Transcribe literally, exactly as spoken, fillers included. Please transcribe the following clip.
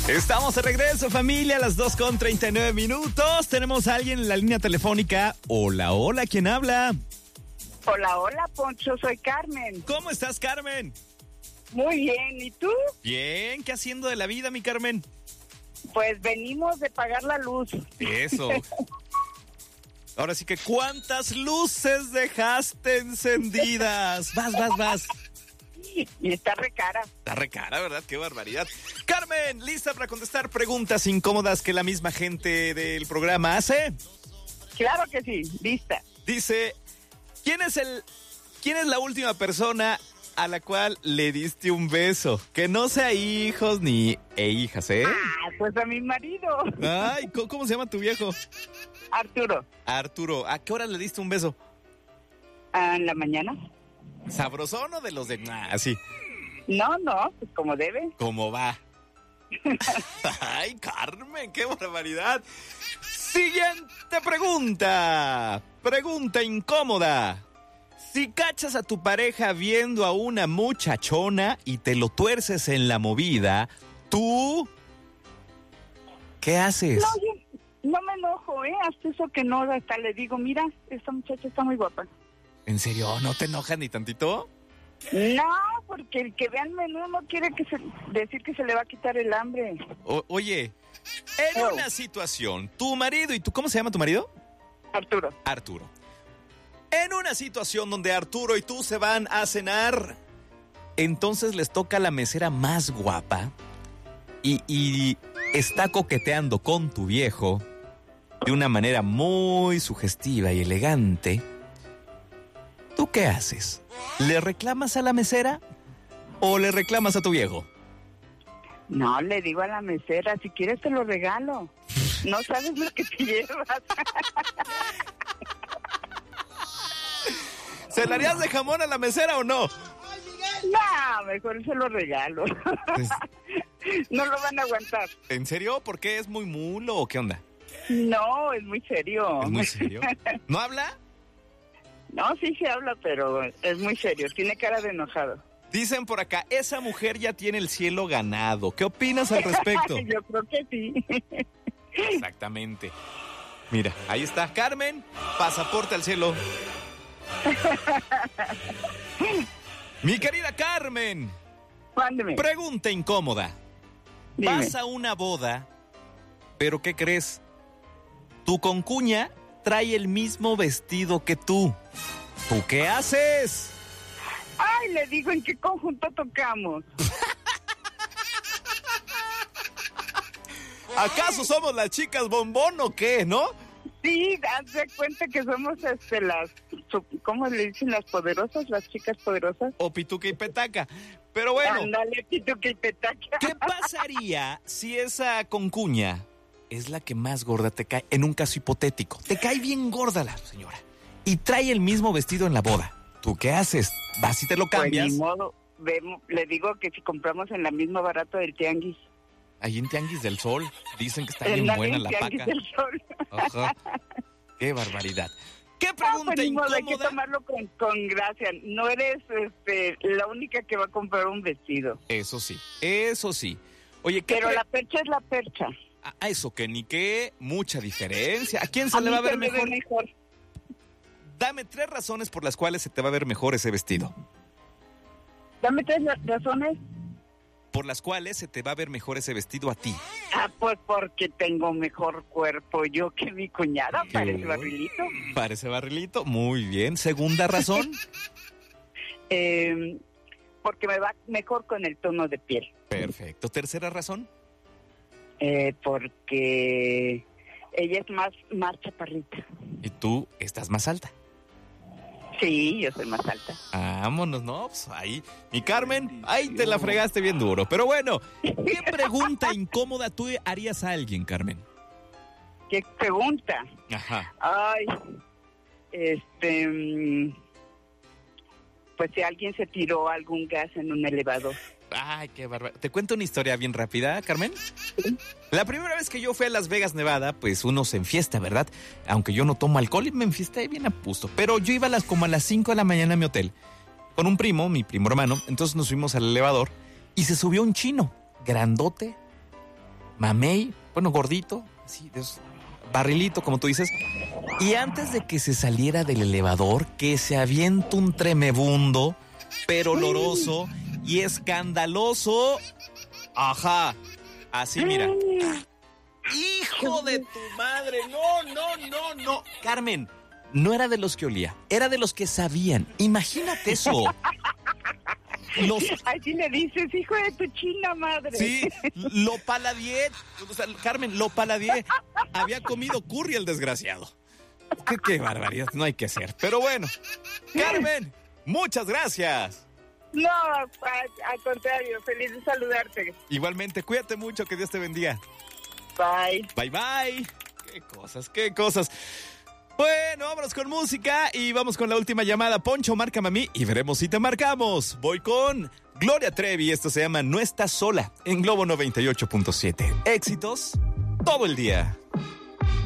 Estamos de regreso, familia, a las dos con treinta y nueve minutos. Tenemos a alguien en la línea telefónica. Hola, hola, ¿quién habla? Hola, hola, Poncho, soy Carmen. ¿Cómo estás, Carmen? Muy bien, ¿y tú? Bien, ¿qué haciendo de la vida, mi Carmen? Pues venimos de pagar la luz. Eso. Ahora sí que, ¿cuántas luces dejaste encendidas? Vas, vas, vas. Y está re cara. Está re cara, ¿verdad? Qué barbaridad. Carmen, ¿lista para contestar preguntas incómodas que la misma gente del programa hace? Claro que sí, lista. Dice, ¿quién es el, quién es la última persona a la cual le diste un beso? Que no sea hijos ni e hijas, ¿eh? Ah, pues a mi marido. Ay, ¿cómo, cómo se llama tu viejo? Arturo. Arturo, ¿a qué hora le diste un beso? Ah, ¿en la mañana? ¿Sabrosón o de los de... Ah, así? No, no, pues como debe. ¿Cómo va? Ay, Carmen, qué barbaridad. Siguiente pregunta. Pregunta incómoda. Si cachas a tu pareja viendo a una muchachona y te lo tuerces en la movida, ¿tú qué haces? No, yo no me enojo, ¿eh? Hasta eso que no, hasta le digo, mira, esta muchacha está muy guapa. ¿En serio? ¿No te enojas ni tantito? No, porque el que vea el menú no quiere que se, decir que se le va a quitar el hambre. O, oye, en oh. una situación, tu marido y tú, ¿cómo se llama tu marido? Arturo. Arturo. En una situación donde Arturo y tú se van a cenar, entonces les toca a la mesera más guapa y, y está coqueteando con tu viejo de una manera muy sugestiva y elegante. ¿Tú qué haces? ¿Le reclamas a la mesera o le reclamas a tu viejo? No, le digo a la mesera, si quieres te lo regalo. No sabes lo que te llevas. ¿Se le harías de jamón a la mesera o no? No, mejor se lo regalo. Pues, no lo van a aguantar. ¿En serio? ¿Por qué? ¿Es muy mulo o qué onda? No, es muy serio. ¿Es muy serio? ¿No habla? No, sí se habla, pero es muy serio. Tiene cara de enojado. Dicen por acá, esa mujer ya tiene el cielo ganado. ¿Qué opinas al respecto? Yo creo que sí. Exactamente. Mira, ahí está. Carmen, pasaporte al cielo. Mi querida Carmen. Mándeme. Pregunta incómoda. Dime. Vas a una boda, pero ¿qué crees? Tu concuña trae el mismo vestido que tú. ¿Tú qué haces? Ay, le digo, ¿en qué conjunto tocamos? ¿Acaso somos las chicas bombón o qué, no? Sí, haz de cuenta que somos este, las, ¿cómo le dicen? Las poderosas, las chicas poderosas. O pituca y petaca. Pero bueno. Ándale, pituca y petaca. ¿Qué pasaría si esa concuña es la que más gorda te cae? En un caso hipotético, te cae bien gorda la señora y trae el mismo vestido en la boda. ¿Tú qué haces? ¿Vas y te lo cambias? Pues ni modo, vemos, le digo que si compramos en la misma barata del tianguis. Ahí en Tianguis del Sol, dicen que está bien buena la paca. Del Sol. Ajá. Qué barbaridad. ¿Qué pregunta no, pues, incómoda? Hay que tomarlo con, con gracia. No eres este, la única que va a comprar un vestido. Eso sí, eso sí. Oye, ¿qué Pero pre... la percha es la percha. A eso que ni qué, mucha diferencia. ¿A quién se a le va a ver se mejor? Ve mejor? Dame tres razones por las cuales se te va a ver mejor ese vestido. Dame tres razones. Por las cuales se te va a ver mejor ese vestido a ti. Ah, pues porque tengo mejor cuerpo yo que mi cuñada. ¿Qué? Parece barrilito. Parece barrilito, muy bien. ¿Segunda razón? eh, porque me va mejor con el tono de piel. Perfecto. ¿Tercera razón? Eh, porque ella es más, más chaparrita. ¿Y tú estás más alta? Sí, yo soy más alta. Vámonos, ¿no? Pues ahí, mi Carmen, ahí te la fregaste bien duro. Pero bueno, ¿qué pregunta incómoda tú harías a alguien, Carmen? ¿Qué pregunta? Ajá. Ay, este... Pues si alguien se tiró algún gas en un elevador. Ay, qué bárbaro. ¿Te cuento una historia bien rápida, Carmen? ¿Sí? La primera vez que yo fui a Las Vegas, Nevada, pues uno se enfiesta, ¿verdad? Aunque yo no tomo alcohol y me enfiesté bien a gusto. Pero yo iba a las, como a las cinco de la mañana a mi hotel con un primo, mi primo hermano. Entonces nos fuimos al elevador y se subió un chino, grandote, mamey, bueno, gordito, así, de esos, barrilito, como tú dices. Y antes de que se saliera del elevador, que se avienta un tremebundo, pero oloroso y escandaloso. Ajá, así mira. ¡Hijo de tu madre! No, no, no, no. Carmen, no era de los que olía, era de los que sabían. Imagínate eso. Los... Así le dices, hijo de tu china madre. Sí, lo paladié. O sea, Carmen, lo paladié. Había comido curry el desgraciado. Qué, qué barbaridad, no hay que ser. Pero bueno, Carmen, muchas gracias. No, al contrario, feliz de saludarte. Igualmente, cuídate mucho, que Dios te bendiga. Bye. Bye, bye. Qué cosas, qué cosas. Bueno, vámonos con música y vamos con la última llamada. Poncho, márcame a mí y veremos si te marcamos. Voy con Gloria Trevi. Esto se llama No Estás Sola en Globo noventa y ocho punto siete. Éxitos todo el día.